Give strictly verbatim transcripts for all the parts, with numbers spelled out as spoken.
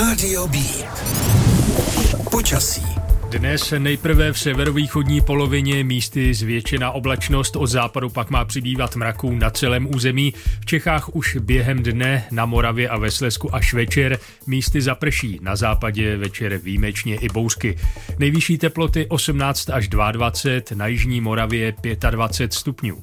Rádio Beat. Počasí. Dnes nejprve v severovýchodní polovině místy zvětšená oblačnost, od západu pak má přibývat mraků na celém území. V Čechách už během dne, na Moravě a ve Slezsku až večer místy zaprší, na západě večer výjimečně i bouřky. Nejvyšší teploty osmnáct až dvacet dva, na jižní Moravě dvacet pět stupňů.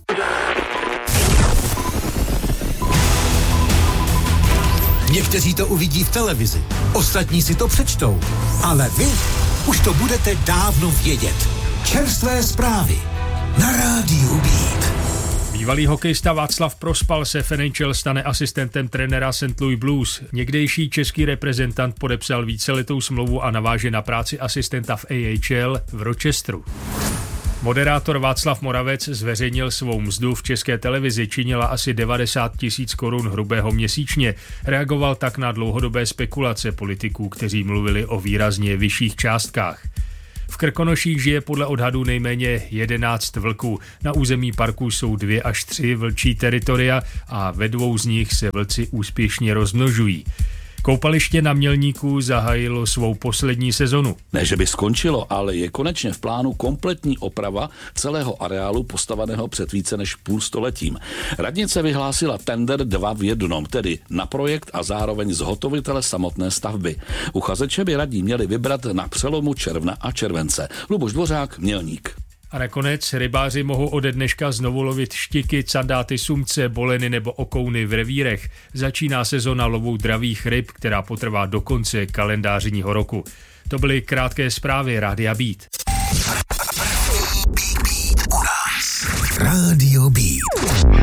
Někteří to uvidí v televizi, ostatní si to přečtou, ale vy už to budete dávno vědět. Čerstvé zprávy na Rádiu Beat. Bývalý hokejista Václav Prospal se v N H L stane asistentem trenéra Saint Louis Blues. Někdejší český reprezentant podepsal víceletou smlouvu a naváže na práci asistenta v A H L v Rochesteru. Moderátor Václav Moravec zveřejnil svou mzdu v České televizi, činila asi devadesát tisíc korun hrubého měsíčně. Reagoval tak na dlouhodobé spekulace politiků, kteří mluvili o výrazně vyšších částkách. V Krkonoších žije podle odhadů nejméně jedenáct vlků. Na území parku jsou dvě až tři vlčí teritoria a ve dvou z nich se vlci úspěšně rozmnožují. Koupaliště na Mělníku zahájilo svou poslední sezonu. Ne, že by skončilo, ale je konečně v plánu kompletní oprava celého areálu postaveného před více než půlstoletím. Radnice vyhlásila tender dva v jednom, tedy na projekt a zároveň zhotovitele samotné stavby. Uchazeče by radní měli vybrat na přelomu června a července. Luboš Dvořák, Mělník. A nakonec rybáři mohou ode dneška znovu lovit štiky, candáty, sumce, boleny nebo okouny v revírech. Začíná sezona lovu dravých ryb, která potrvá do konce kalendářního roku. To byly krátké zprávy Rádia Beat. Rádio Beat.